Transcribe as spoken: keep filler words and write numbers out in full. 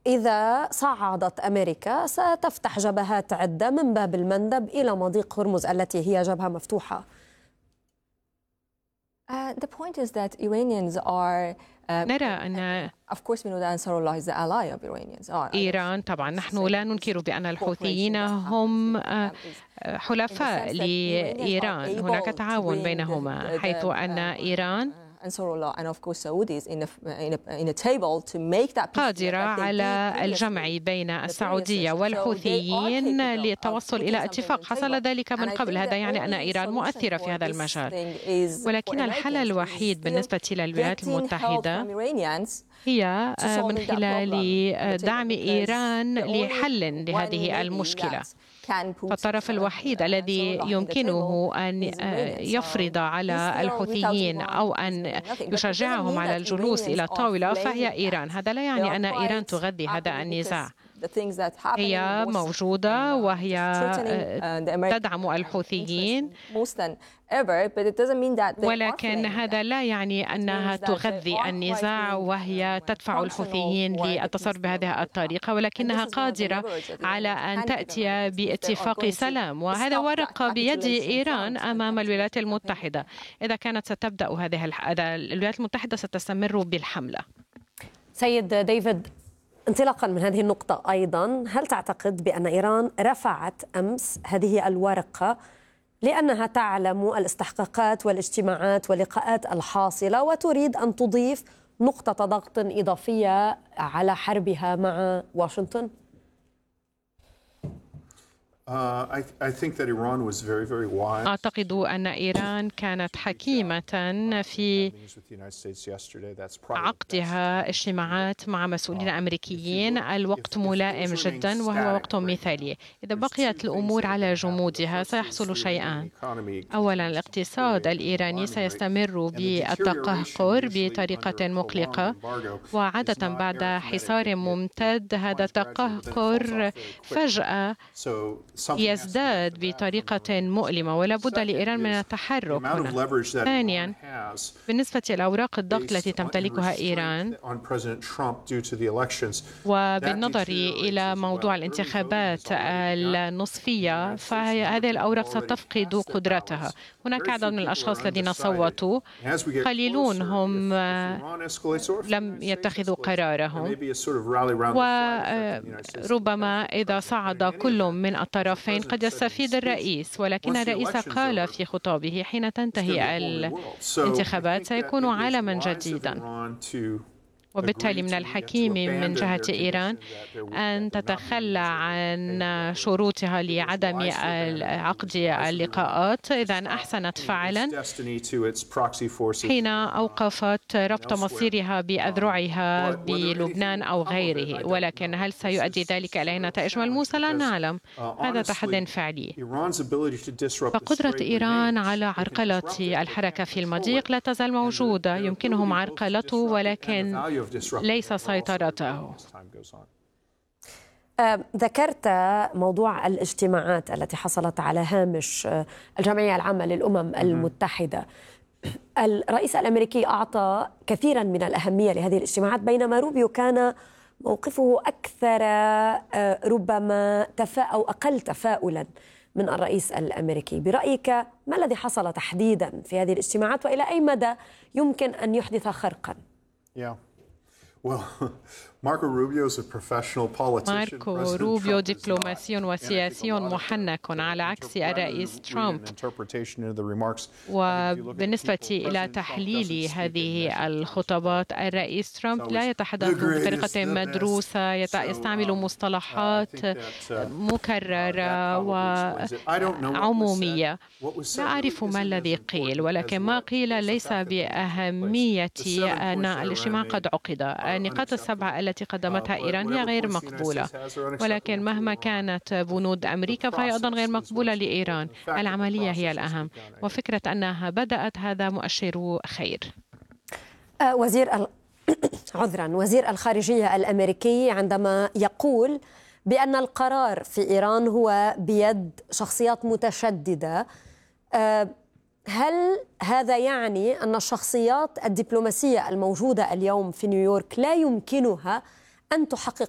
إذا صعدت أمريكا ستفتح جبهات عدة من باب المندب إلى مضيق هرمز التي هي جبهة مفتوحة. Uh, the point is that Iranians are نرى أن إيران، طبعا نحن لا ننكر بأن الحوثيين هم حلفاء لإيران، هناك تعاون بينهما، حيث أن إيران قادرة على الجمع بين السعودية والحوثيين للتوصل إلى اتفاق. حصل ذلك من قبل، هذا يعني أن إيران مؤثرة في هذا المجال، ولكن الحل الوحيد بالنسبة للولايات المتحدة هي من خلال دعم إيران لحل لهذه المشكلة. فالطرف الوحيد الذي يمكنه أن يفرض على الحوثيين أو أن يشجعهم على الجلوس إلى الطاولة فهي إيران. هذا لا يعني أن إيران تغذي هذا النزاع، هي موجودة وهي تدعم الحوثيين، ولكن هذا لا يعني أنها تغذي النزاع وهي تدفع الحوثيين للتصرف بهذه الطريقة، ولكنها قادرة على أن تأتي باتفاق سلام، وهذا ورقة بيد إيران أمام الولايات المتحدة. إذا كانت ستبدأ هذه الولايات المتحدة ستستمر بالحملة. سيد ديفيد، انطلاقا من هذه النقطة أيضا، هل تعتقد بأن إيران رفعت أمس هذه الورقة لأنها تعلم الاستحقاقات والاجتماعات واللقاءات الحاصلة وتريد أن تضيف نقطة ضغط إضافية على حربها مع واشنطن؟ أعتقد أن إيران كانت حكيمة في عقدها اجتماعات مع مسؤولين أمريكيين. الوقت ملائم جدا وهو وقت مثالي. إذا بقيت الأمور على جمودها سيحصل شيئان. أولا، الاقتصاد الإيراني سيستمر بالتقهقر بطريقة مقلقة، وعادة بعد حصار ممتد هذا التقهقر فجأة يزداد بطريقة مؤلمة، ولا بد لإيران من التحرك هنا. ثانيا، بالنسبة لأوراق الضغط التي تمتلكها إيران وبالنظر إلى موضوع الانتخابات النصفية، فهذه الأوراق ستفقد قدرتها. هناك عدد من الأشخاص الذين صوتوا، قليلون هم لم يتخذوا قرارهم، وربما إذا صعد كل من الطرفين قد يستفيد الرئيس، ولكن الرئيس قال في خطابه حين تنتهي الانتخابات سيكون عالما جديدا. وبالتالي من الحكيم من جهة إيران أن تتخلى عن شروطها لعدم عقد اللقاءات. إذا أحسنت فعلا حين أوقفت ربط مصيرها بأذرعها بلبنان أو غيره، ولكن هل سيؤدي ذلك إلى نتائج ملموسة؟ لا نعلم، هذا تحدي فعلي. فقدرة إيران على عرقلة الحركة في المضيق لا تزال موجودة، يمكنهم عرقلته ولكن ليس سيطرته. ذكرت موضوع الاجتماعات التي حصلت على هامش الجمعية العامة للأمم المتحدة. الرئيس الأمريكي أعطى كثيرا من الأهمية لهذه الاجتماعات، بينما روبيو كان موقفه أكثر ربما تفاؤل أو أقل تفاؤلا من الرئيس الأمريكي. برأيك ما الذي حصل تحديدا في هذه الاجتماعات، وإلى أي مدى يمكن أن يحدث خرقا؟ Yeah. Well, ماركو روبيو دبلوماسي وسياسي محنك على عكس الرئيس ترامب. وبالنسبة إلى تحليل هذه الخطابات، الرئيس ترامب لا يتحدث بطريقة مدروسة، يستعمل مصطلحات مكررة وعمومية. لا أعرف ما الذي قيل، ولكن ما قيل ليس بأهمية أن الاجتماع قد عقد. النقاط السبعة التي قدمتها إيران هي غير مقبولة، ولكن مهما كانت بنود أمريكا فهي أيضا غير مقبولة لإيران. العملية هي الأهم، وفكرة أنها بدأت هذا مؤشر خير. وزير ال... عذرا وزير الخارجية الأمريكي عندما يقول بأن القرار في إيران هو بيد شخصيات متشددة، هل هذا يعني أن الشخصيات الدبلوماسية الموجودة اليوم في نيويورك لا يمكنها أن تحقق